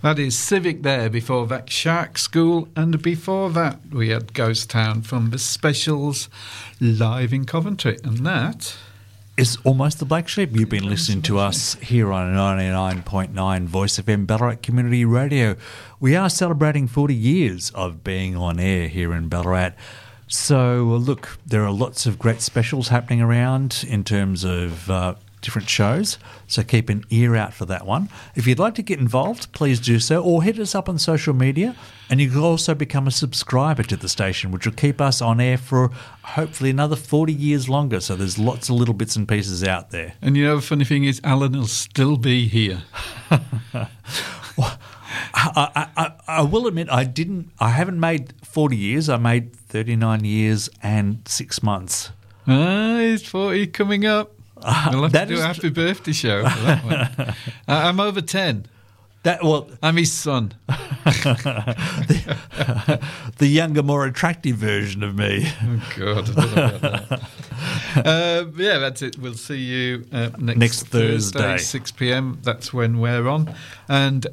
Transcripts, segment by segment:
That is Civic there, before that Shark School, and before that we had Ghost Town from the Specials live in Coventry, and that is Almost the Black Sheep. You've been listening to us here on 99.9 Voice FM Ballarat Community Radio. We are celebrating 40 years of being on air here in Ballarat. So, look, there are lots of great specials happening around in terms of different shows, so keep an ear out for that one. If you'd like to get involved, please do so, or hit us up on social media, and you can also become a subscriber to the station, which will keep us on air for hopefully another 40 years longer, so there's lots of little bits and pieces out there. And you know, the funny thing is, Alan will still be here. Well, I will admit I haven't made 40 years, I made 39 years and 6 months. It's 40 coming up. We'll have to do a happy birthday show for that one. I'm over 10. I'm his son. the younger, more attractive version of me. Oh, God. I don't know about that. Yeah, that's it. We'll see you next Thursday, 6 p.m. That's when we're on. And,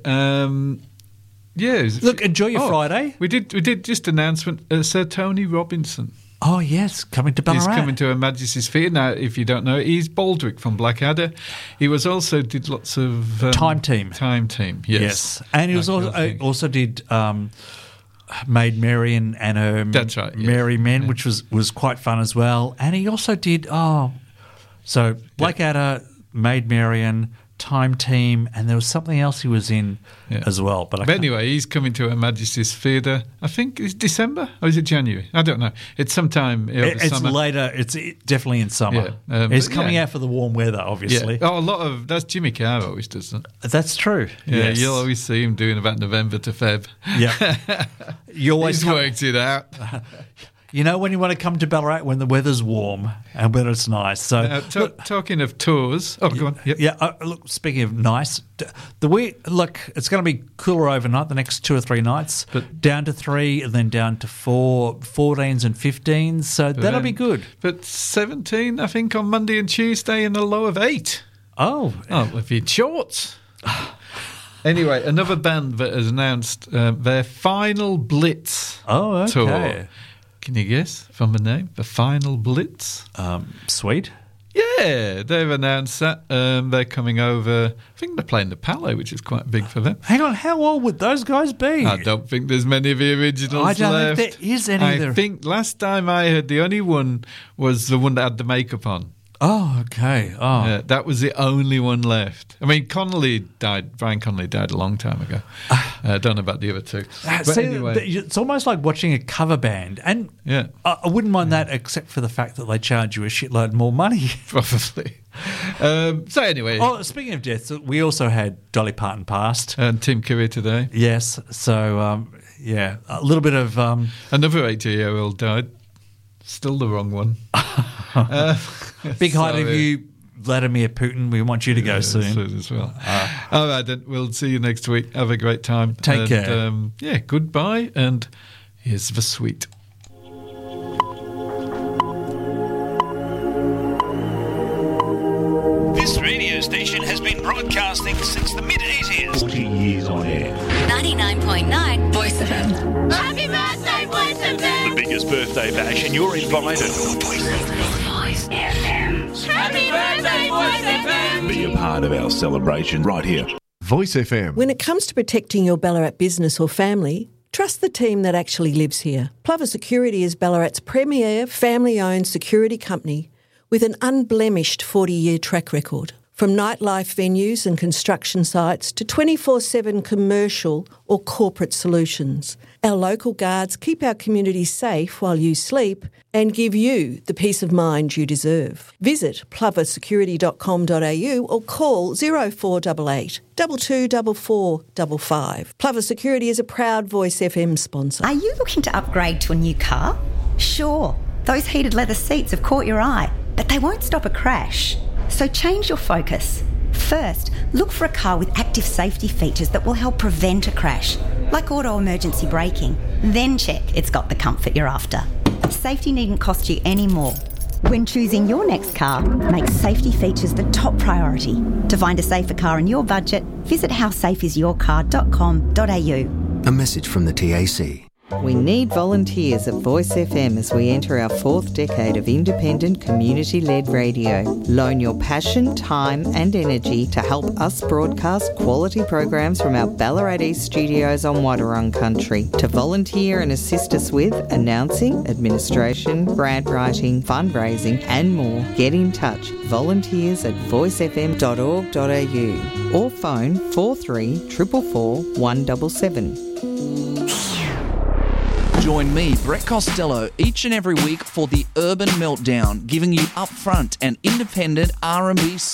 yeah. Look, enjoy your Friday. We did just announcement, Sir Tony Robinson. Oh, yes, coming to Ballarat. He's coming to Her Majesty's Theatre. Now, if you don't know, he's Baldrick from Blackadder. He did lots of... Time Team. Time Team, yes. And he also did Maid Marian and her Merry Men, which was quite fun as well. And he also did, Blackadder, Maid Marian, Time Team, and there was something else he was in as well. But anyway, he's coming to Her Majesty's Theatre. I think it's December, or is it January? I don't know. It's sometime over it's summer. Later. It's definitely in summer. Yeah. He's coming out for the warm weather, obviously. Yeah. Oh, that's Jimmy Carr always does that. That's true. Yeah, yes. You'll always see him doing about November to Feb. Yeah. He's worked it out. You know when you want to come to Ballarat when the weather's warm and when it's nice. So talking of tours, go on. Yep. Yeah. Look, speaking of nice, it's going to be cooler overnight. The next 2 or 3 nights, but down to 3 and then down to 4, 14s and 15s. So that'll be good. But 17, I think, on Monday and Tuesday, and a low of 8. Oh, if you're shorts. Anyway, another band that has announced their final Blitz tour. Can you guess from the name? The Final Blitz? Sweet. Yeah, they've announced that. They're coming over. I think they're playing the Palais, which is quite big for them. Hang on, how old would those guys be? I don't think there's many of the originals left. I don't think there is any. I think last time I heard, the only one was the one that had the makeup on. Oh, okay. Oh. Yeah, that was the only one left. I mean, Brian Connolly died a long time ago. I don't know about the other two. Anyway. It's almost like watching a cover band. And I wouldn't mind that, except for the fact that they charge you a shitload more money. Probably. So anyway. Oh, speaking of deaths, we also had Dolly Parton passed. And Tim Curry today. Yes. So, a little bit of... Another 80-year-old died. Still the wrong one. Big hi to you, Vladimir Putin. We want you to go soon. As well. All right, then. We'll see you next week. Have a great time. Take care. Goodbye. And here's the sweet. This radio station has been broadcasting since the mid-80s. 40 years on air. 99.9 Voice FM. Happy birthday, Voice FM! The biggest birthday bash, and you're invited. Voice FM. Happy birthday, Voice FM! Be a part of our celebration right here. Voice FM. When it comes to protecting your Ballarat business or family, trust the team that actually lives here. Plover Security is Ballarat's premier family-owned security company with an unblemished 40-year track record. From nightlife venues and construction sites to 24/7 commercial or corporate solutions, our local guards keep our community safe while you sleep and give you the peace of mind you deserve. Visit ploversecurity.com.au or call 0488 224455. Plover Security is a proud Voice FM sponsor. Are you looking to upgrade to a new car? Sure, those heated leather seats have caught your eye, but they won't stop a crash. So change your focus. First, look for a car with active safety features that will help prevent a crash, like auto emergency braking. Then check it's got the comfort you're after. Safety needn't cost you any more. When choosing your next car, make safety features the top priority. To find a safer car in your budget, visit howsafeisyourcar.com.au. A message from the TAC. We need volunteers at Voice FM as we enter our 4th decade of independent, community-led radio. Loan your passion, time and energy to help us broadcast quality programs from our Ballarat East studios on Wadawurrung country. To volunteer and assist us with announcing, administration, grant writing, fundraising and more, get in touch. Volunteers at voicefm.org.au or phone 43 444 177. Join me, Brett Costello, each and every week for the Urban Meltdown, giving you upfront and independent R&B